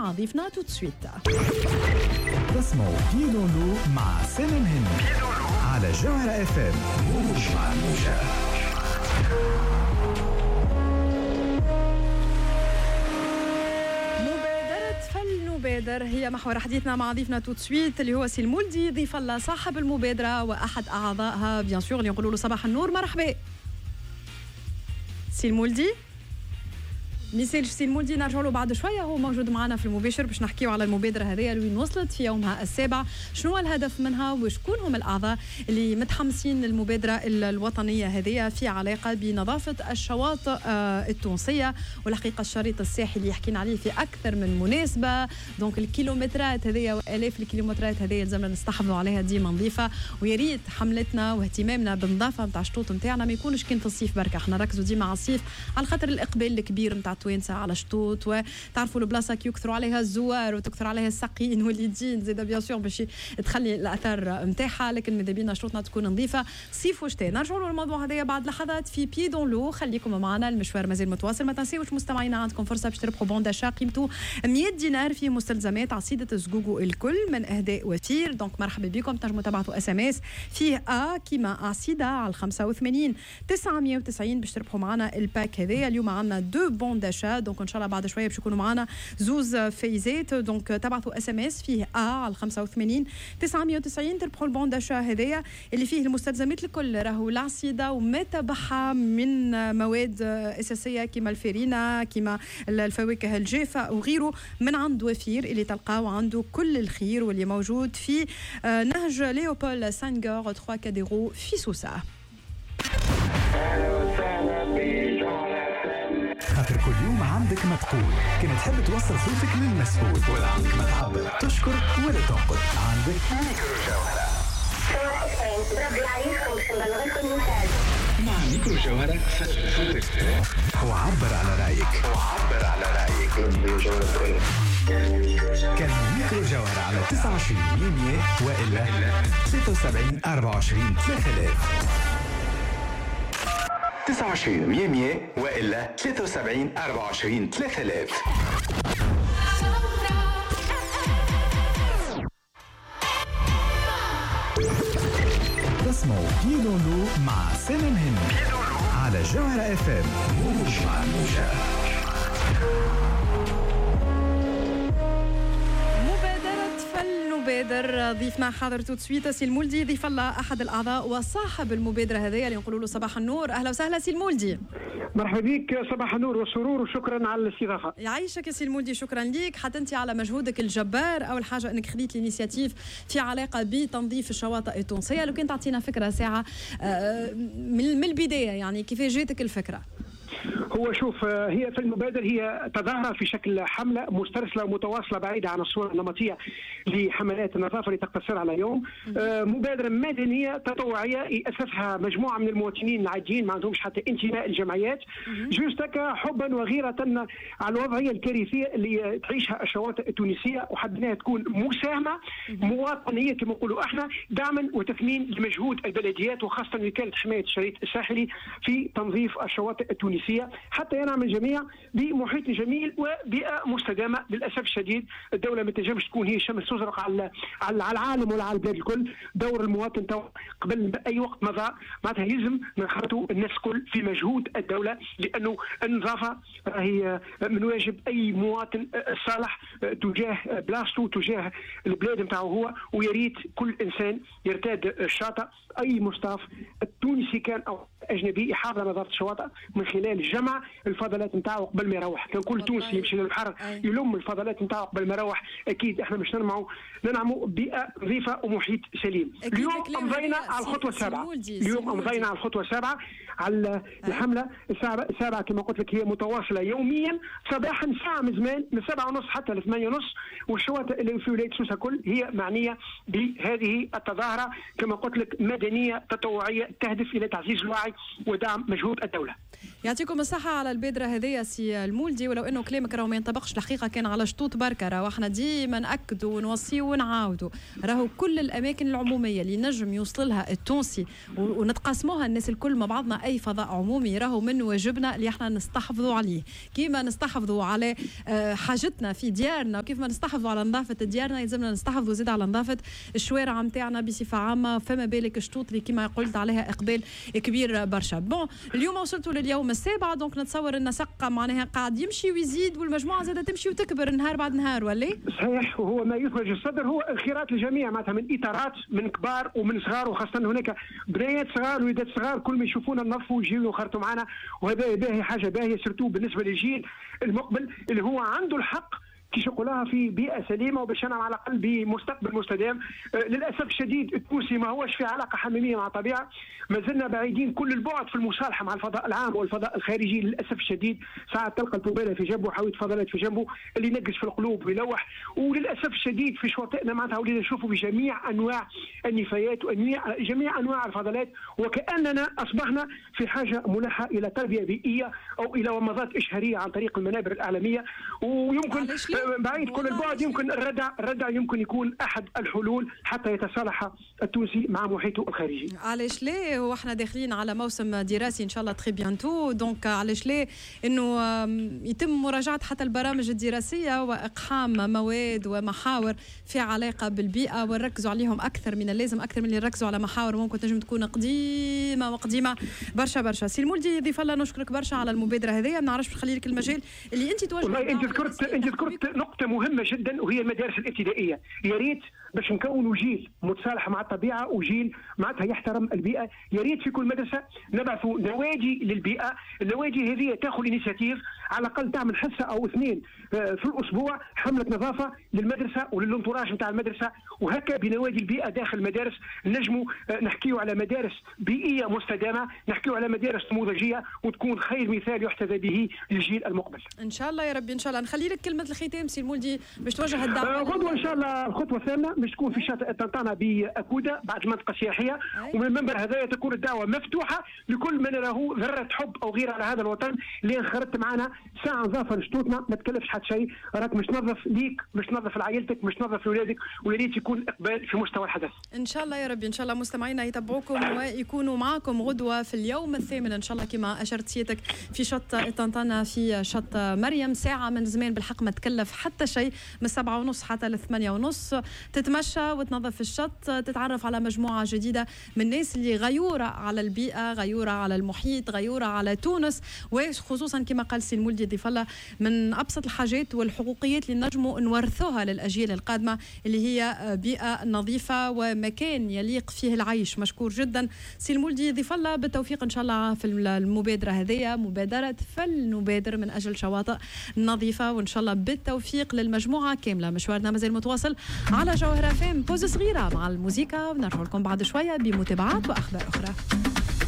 مع ضيفنا تو سويت. تسمعوا بيدولو مع سالم هند على جوهرة اف ام. مبادر هي محور حديثنا مع ضيفنا تو سويت اللي هو سي المولدي، ضيف الله صاحب المبادرة وأحد أعضائها بيان سور اللي نقولوا له صباح النور. مرحبا سي المولدي. ميساج سي المولدي نرجع له بعد شويه، هو موجود معنا في المباشر باش نحكيو على المبادره هذه اللي وصلت في يومها السابع، شنو الهدف منها وشكون هم الاعضاء اللي متحمسين للمبادره الوطنيه هذه في علاقه بنظافه الشواطئ التونسيه. والحقيقه الشريط الساحلي اللي حكينا عليه في اكثر من مناسبه، دونك الكيلومترات هذه والاف الكيلومترات هذه لازمنا نستحفظوا عليها ديما نظيفه، ويا ريت حملتنا واهتمامنا بالنظافه نتاع الشطوط نتاعنا ما يكونش كان في الصيف بركه، احنا نركزوا ديما على الصيف على خاطر الاقبال الكبير نتاع توانسه على شطوط، وتعرفوا البلاصه كي يكثروا عليها الزوار وتكثر عليها الساقين واليدين زيد بيان سور باش تخلي الاثار نتاعها، لكن ماذا بينا شروطنا تكون نظيفه صيف وشتاء. نرجعوا للموضوع هذايا بعد لحظات في بي دون لو، خليكم معنا المشوار مازال متواصل. ما تنسيوش مستمعينا عندكم فرصه باش تربحوا بون داشا قيمته 100 دينار فيه مستلزمات عصيده زقوقو الكل من اهداء وفير. دونك مرحبا بكم، تنجموا تبعثوا اس ام اس فيه كيما عصيده على 85 990 باش تربحوا معنا الباك هذايا. اليوم عندنا دو بون داشا، دونك ان شاء الله بعد شويه باش يكونوا معنا زوز فايزات. دونك تبعثوا اس ام اس فيه على 85 990 تربحوا البون داشا هذايا اللي فيه المستلزمات الكل، راهو العصيده وما تبعها من مواد اساسيه كيما الفرينه كيما الفواكه الجافه وغيره من عند وفير اللي تلقاو عنده كل الخير واللي موجود في نهج ليوبول سانغور 3 كاديرو في سوسه. خاطر كل يوم عندك ما تقول، كما تحب توصل صوتك للمسؤول ولا عندك ما تعبر تشكر ولا تنقد، عندك ميكرو جوهرة. مع ميكرو جوهرة سجل صوتك وعبر على رأيك. كان ميكرو جوهرة على 29 100 وإلا 73 24 3000. 29 100 وإلا 73 24 3000. تسمعوا بيدولو مع سالم هند على جوهرة اف ام. مبادر ضيفنا حاضر تو سويت سي المولدي، ضيف الله احد الاعضاء وصاحب المبادره هذه اللي نقولوا له صباح النور. اهلا وسهلا سي المولدي. مرحبا بك، صباح النور والسرور وشكرا على الاستضافه. يعيشك يا سي المولدي، شكرا ليك حتى انت على مجهودك الجبار. اول حاجه انك خديت الانيشيتيف في علاقه بتنظيف الشواطئ التونسيه، لو كنت تعطينا فكره ساعه من البدايه يعني كيف جاتك الفكره؟ هو شوف، هي في المبادرة هي تظاهرة في شكل حملة مسترسلة ومتواصلة بعيدة عن الصورة النمطية لحملات النظافة اللي تقتصر على يوم. مبادرة مدنية تطوعية يأسسها مجموعة من المواطنين العاديين ما عندهمش حتى انتماء الجمعيات، جوستك حبا وغيرة على الوضعية الكارثية اللي تعيشها الشواطئ التونسية، وحبناها تكون مساهمة مواطنية كما نقولوا احنا، دعما وتثمين لمجهود البلديات وخاصة وكالة حماية الشريط الساحلي في تنظيف الشواطئ التونسية حتى ينعم الجميع بمحيط جميل وبيئة مستدامة. للأسف الشديد الدولة ما تنجمش تكون هي شمس تزرق على العالم ولا على البلاد الكل. دور المواطن قبل أي وقت مضى معناتها يلزم نخرطوا الناس الكل في مجهود الدولة، لأنه النظافة هي من واجب أي مواطن صالح تجاه بلاصته تجاه البلاد نتاعو هو، ويريد كل إنسان يرتاد الشاطئ أي مصطاف التونسي كان أو أجنبي يحافظ على نظافة الشواطئ من خلال جمع الفضلات نتاعو قبل ما يروح. كان كل تونسي يمشي للبحر يلم الفضلات نتاعو قبل ما يروح، اكيد احنا مش ننعموا بيئه نظيفه ومحيط سليم. اليوم امضينا على الخطوه السابعه، على الحمله السابعه كما قلت لك، هي متواصله يوميا صباحا ساعه من زمان من 7:30 حتى ل 8:30، والشواطئ اللي في ولايه سوسه كل هي معنيه بهذه التظاهره كما قلت لك، مدنيه تطوعيه تهدف الى تعزيز الوعي ودعم مجهود الدوله. يعطيكم الصحة على البادرة هذه سي المولدي، ولو انه كلامك راهو ما ينطبقش الحقيقة كان على شطوط بركة، راهو احنا ديما نأكدوا ونوصيوا ونعاودوا راهو كل الأماكن العمومية اللي نجم يوصل لها التونسي ونتقاسموها الناس الكل مع بعضنا أي فضاء عمومي، راهو من واجبنا اللي احنا نستحفظوا عليه، كيما نستحفظوا على حاجتنا في ديارنا وكيف ما نستحفظوا على نظافة ديارنا يلزمنا نستحفظوا زيد على نظافة الشوارع نتاعنا بصفة عامة، فما بالك الشطوط اللي كيما قلت عليها إقبال كبير برشا. بون اليوم وصلتوا لليوم السابع، دونك نتصور ان سقة معناها قاعد يمشي ويزيد والمجموعه زاده تمشي وتكبر نهار بعد نهار، ولا؟ صحيح، وهو ما يخرج الصدر هو خيرات الجميع معناتها من اطارات من كبار ومن صغار، وخاصه هناك بنيات صغار وولادات صغار كل ما يشوفونا نظفوا ويجيو يخرطوا معنا، وهذا باهي حاجه باهيه سيرتو بالنسبه للجيل المقبل اللي هو عنده الحق كيش يقولها في بيئه سليمه وباش نعم على الاقل بمستقبل مستدام. للاسف الشديد التونسي ما هوش في علاقه حميميه مع الطبيعه، ما زلنا بعيدين كل البعد في المصالحه مع الفضاء العام والفضاء الخارجي. للاسف الشديد ساعات تلقى الطوباله في جنبه حاويه فضلات في جنبه اللي ينقص في القلوب ويلوح، وللاسف الشديد في شواطئنا معناتها ولينا نشوفوا بجميع انواع النفايات وجميع انواع الفضلات، وكاننا اصبحنا في حاجه ملحه الى تربيه بيئيه او الى ومضات اشهاريه عن طريق المنابر الاعلاميه. ويمكن بعيد كل البعد يمكن الردع يمكن يكون احد الحلول حتى يتصالح التونسي مع محيطه الخارجي. علاش ليه واحنا داخلين على موسم دراسي ان شاء الله تري بيانتو، دونك علاش ليه انه يتم مراجعه حتى البرامج الدراسيه واقحام مواد ومحاور في علاقه بالبيئه ونركزوا عليهم اكثر من اللازم، اكثر من اللي نركزوا على محاور ممكن تنجم تكون قديمه وقديمه برشا. سي المولدي ضيف الله نشكرك برشا على المبادره هذه، ما نعرفش نخلي لك المجال اللي انت توجه. والله انت ذكرت نقطه مهمه جدا وهي المدارس الابتدائيه. يا ريت باش نكونوا جيل متصالح مع الطبيعه وجيل معناتها يحترم البيئه، يا ريت في كل مدرسه نبعثوا نوادي للبيئه، النوادي هذه تاخذ انيشيتيف على الاقل تعمل حصه او اثنين في الاسبوع حمله نظافه للمدرسه وللانتراج نتاع المدرسه، وهكا بنوادي البيئه داخل المدارس نجموا نحكيوا على مدارس بيئيه مستدامه، نحكيوا على مدارس نموذجيه وتكون خير مثال يحتذى به للجيل المقبل. ان شاء الله يا ربي، ان شاء الله. نخلي لك كلمه الختام سي المولدي باش توجه الدعوه. غدوه ان شاء الله الخطوه الثامنه باش تكون في شاطئ طنطانه باكوده بعد منطقه سياحيه، ومن المنبر هذايا تكون الدعوه مفتوحه لكل من له ذره حب او غيره على هذا الوطن اللي انخرطت معنا ساعه نظافه لشطوطنا، ما تكلفش حتى شيء، راك مش تنظف ليك، مش تنظف لعائلتك، مش تنظف لاولادك، ويا ريت يكون اقبال في مستوى الحدث. ان شاء الله يا ربي، ان شاء الله مستمعينا يتبعوكم ويكونوا معكم غدوه في اليوم الثامن ان شاء الله كما اشرت سيادتك في شط طنطانه في شط مريم، ساعه من زمان بالحق ما تكلف حتى شيء، من 7:30 حتى ل 8:30 تتمشى وتنظف الشط، تتعرف على مجموعه جديده من الناس اللي غيوره على البيئه، غيوره على المحيط، غيوره على تونس، وخصوصا كما قال سي المولدي ضيف الله من ابسط الحاجات والحقوقيات اللي نجموا نورثوها للاجيال القادمه اللي هي بيئه نظيفه ومكان يليق فيه العيش. مشكور جدا سي المولدي ضيف الله، بالتوفيق ان شاء الله في المبادره هذه، مبادره فلنبادر من اجل شواطئ نظيفه، وان شاء الله بالتوفيق للمجموعه كامله. مشوارنا مازال متواصل على جوهرة FM، بوز صغيره مع الموسيقى ونرجع لكم بعد شويه بمتابعات واخبار اخرى.